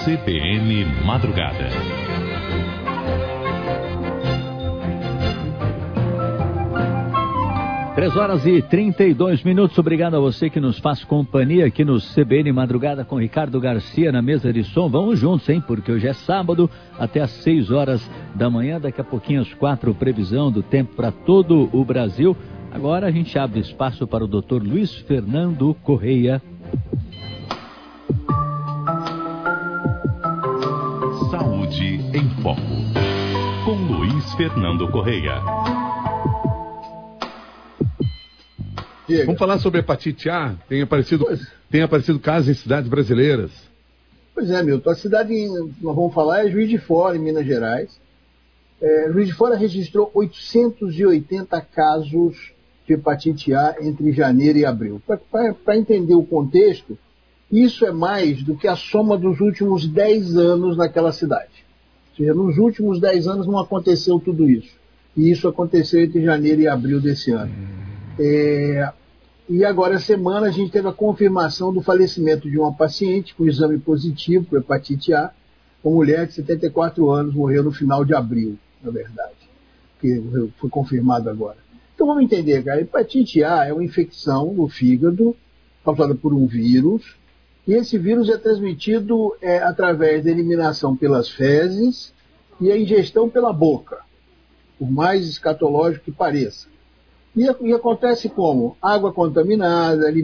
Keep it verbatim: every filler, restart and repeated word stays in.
C B N Madrugada. três horas e trinta e dois minutos. Obrigado a você que nos faz companhia aqui no C B N Madrugada com Ricardo Garcia na mesa de som. Vamos juntos, hein? Porque hoje é sábado até às seis horas da manhã. Daqui a pouquinho às quatro, previsão do tempo para todo o Brasil. Agora a gente abre espaço para o doutor Luiz Fernando Correia. Saúde em Foco, com Luiz Fernando Correia. Vamos falar sobre hepatite A? Tem aparecido, tem aparecido casos em cidades brasileiras. Pois é, Milton. A cidade que nós vamos falar é Juiz de Fora, em Minas Gerais. É, Juiz de Fora registrou oitocentos e oitenta casos de hepatite A entre janeiro e abril. Para entender o contexto, isso é mais do que a soma dos últimos dez anos naquela cidade. Ou seja, nos últimos dez anos não aconteceu tudo isso. E isso aconteceu entre janeiro e abril desse ano. É, e agora, essa semana, a gente teve a confirmação do falecimento de uma paciente com exame positivo para hepatite A, uma mulher de setenta e quatro anos, morreu no final de abril, na verdade, que foi confirmado agora. Então vamos entender, cara, a hepatite A é uma infecção no fígado causada por um vírus, e esse vírus é transmitido é, através da eliminação pelas fezes e a ingestão pela boca, por mais escatológico que pareça. E, e acontece como? Água contaminada,